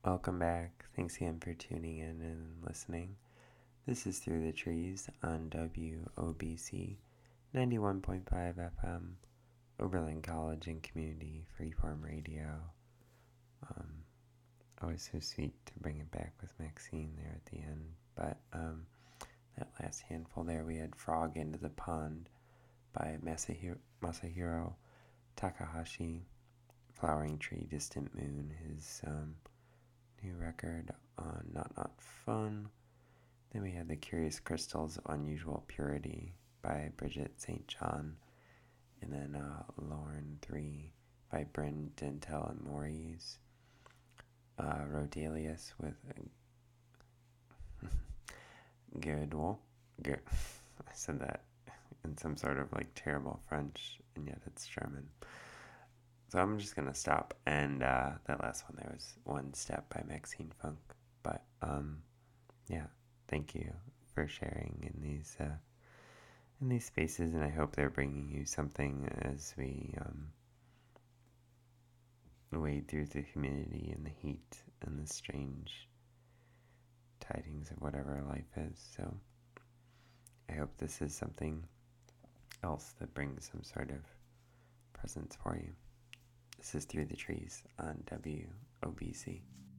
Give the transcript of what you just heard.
Welcome back. Thanks again for tuning in and listening. This is Through the Trees on WOBC 91.5 FM, Oberlin College and Community Freeform Radio. Always so sweet to bring it back with Maxine there at the end. But that last handful there, we had Frog Into the Pond by Masahiro Takahashi, Flowering Tree, Distant Moon, his new record on Not Fun. Then we had The Curious Crystals of Unusual Purity by Bridget St. John. And then Lorne 3 by Bryn Dentel and Maurice. Rodelius with Girdwol. I said that in some sort of like terrible French, and yet it's German. So I'm just going to stop. And that last one there was One Step by Maxine Funk. But yeah, thank you for sharing in these spaces, and I hope they're bringing you something as we wade through the humidity and the heat and the strange tidings of whatever life is. So I hope this is something else that brings some sort of presence for you. This is Through the Trees on WOBC.